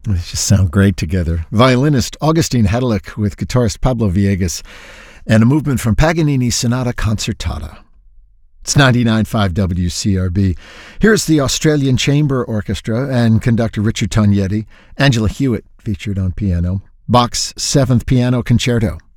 They just sound great together. Violinist Augustine Hedelick with guitarist Pablo Villegas, and a movement from Paganini's Sonata Concertata. It's 99.5 WCRB. Here's the Australian Chamber Orchestra and conductor Richard Tognetti. Angela Hewitt featured on piano. Bach's 7th Piano Concerto.